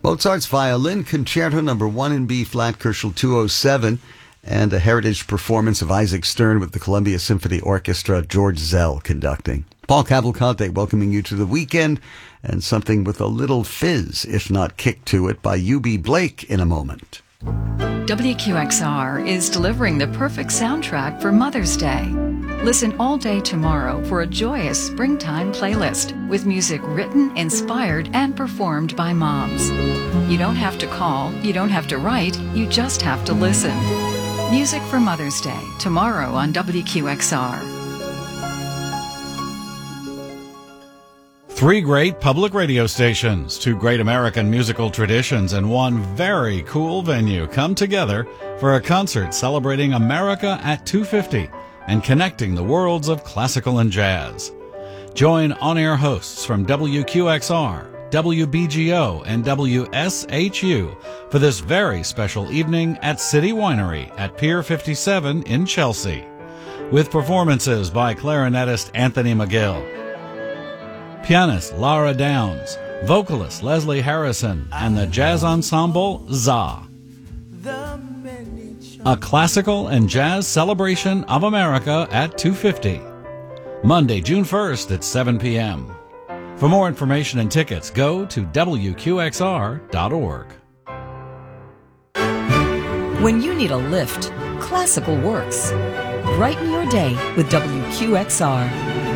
Mozart's Violin Concerto Number 1 in B flat, Kerschel 207, and a heritage performance of Isaac Stern with the Columbia Symphony Orchestra, George Zell conducting. Paul Cavalcante welcoming you to the weekend, and something with a little fizz, if not kick to it, by UB Blake in a moment. WQXR is delivering the perfect soundtrack for Mother's Day. Listen all day tomorrow for a joyous springtime playlist with music written, inspired, and performed by moms. You don't have to call, you don't have to write, you just have to listen. Music for Mother's Day, tomorrow on WQXR. 3 great public radio stations, 2 great American musical traditions, and 1 very cool venue come together for a concert celebrating America at 250 and connecting the worlds of classical and jazz. Join on-air hosts from WQXR, WBGO, and WSHU for this very special evening at City Winery at Pier 57 in Chelsea, with performances by clarinetist Anthony McGill, pianist Lara Downs, vocalist Leslie Harrison, and the jazz ensemble ZA. A classical and jazz celebration of America at 250. Monday, June 1st at 7 p.m. For more information and tickets, go to WQXR.org. When you need a lift, classical works. Brighten your day with WQXR.